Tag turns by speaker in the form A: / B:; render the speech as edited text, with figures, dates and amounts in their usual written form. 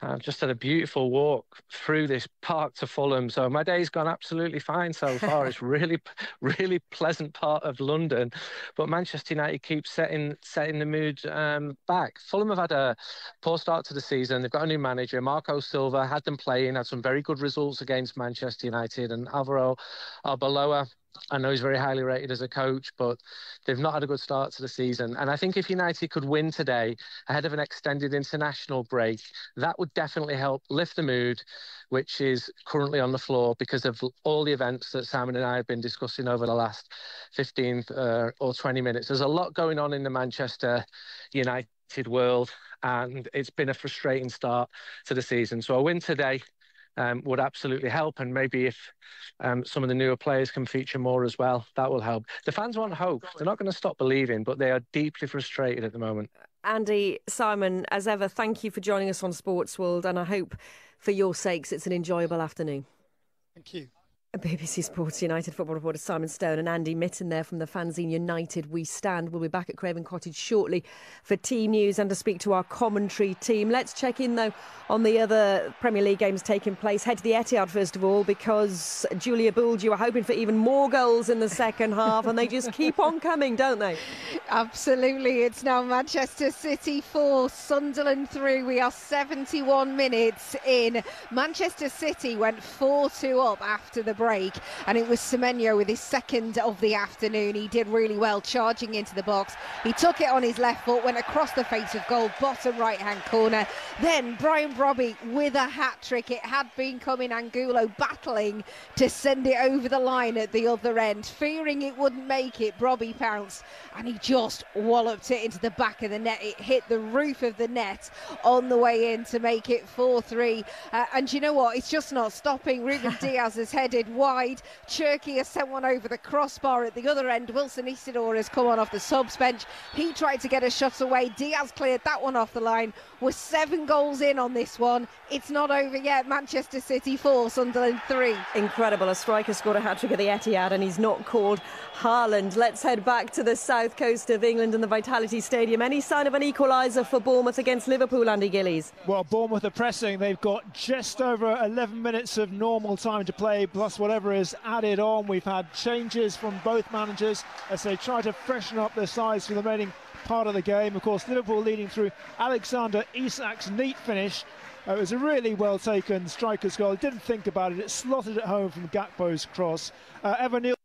A: I've just had a beautiful walk through this park to Fulham, so my day's gone absolutely fine so far. It's really pleasant part of London, but Manchester United keeps setting the mood back. Fulham have had a poor start to the season. They've got a new manager, Marco Silva, had them playing, had some very good results against Manchester United, and Alvaro Arbeloa, I know he's very highly rated as a coach, but they've not had a good start to the season. And I think if United could win today ahead of an extended international break, that would definitely help lift the mood, which is currently on the floor because of all the events that Simon and I have been discussing over the last 15 or 20 minutes. There's a lot going on in the Manchester United world, and it's been a frustrating start to the season. So a win today would absolutely help, and maybe if some of the newer players can feature more as well, that will help. The fans want hope. They're not going to stop believing, but they are deeply frustrated at the moment.
B: Andy, Simon, as ever, thank you for joining us on Sports World, and I hope for your sakes it's an enjoyable afternoon.
C: Thank you.
B: BBC Sports United football reporter Simon Stone and Andy Mitten there from the fanzine United We Stand. We'll be back at Craven Cottage shortly for team news and to speak to our commentary team. Let's check in though on the other Premier League games taking place. Head to the Etihad first of all, because Julia Bould, you were hoping for even more goals in the second half, and they just keep on coming, don't they?
D: Absolutely. It's now Manchester City 4, Sunderland 3. We are 71 minutes in. Manchester City went 4-2 up after the break, and it was Semenyo with his second of the afternoon. He did really well charging into the box. He took it on his left foot, went across the face of goal, bottom right hand corner. Then Brian Brobby with a hat-trick. It had been coming, Angulo battling to send it over the line at the other end, fearing it wouldn't make it. Brobby pounced and he just walloped it into the back of the net. It hit the roof of the net on the way in to make it 4-3. And you know what, it's just not stopping. Ruben Diaz has headed wide. Cherki has sent one over the crossbar at the other end. Wilson Isidore has come on off the subs bench. He tried to get a shot away. Diaz cleared that one off the line. We're 7 goals in on this one. It's not over yet. Manchester City 4, Sunderland 3.
B: Incredible. A striker scored a hat-trick at the Etihad and he's not called Haaland. Let's head back to the south coast of England and the Vitality Stadium. Any sign of an equaliser for Bournemouth against Liverpool, Andy Gillies?
C: Well, Bournemouth are pressing. They've got just over 11 minutes of normal time to play, plus whatever is added on. We've had changes from both managers as they try to freshen up their sides for the remaining part of the game. Of course, Liverpool leading through Alexander Isak's neat finish. It was a really well taken striker's goal. Didn't think about it. It slotted it home from Gakpo's cross. Evan Neal